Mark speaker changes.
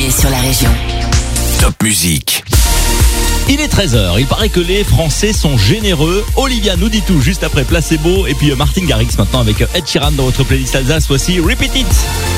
Speaker 1: arrivée sur la région.
Speaker 2: Top Musique.
Speaker 3: Il est 13h, il paraît que les Français sont généreux. Olivia nous dit tout juste après Placebo. Et puis Martin Garrix maintenant avec Ed Sheeran dans votre playlist Alsace. Voici Repeat It.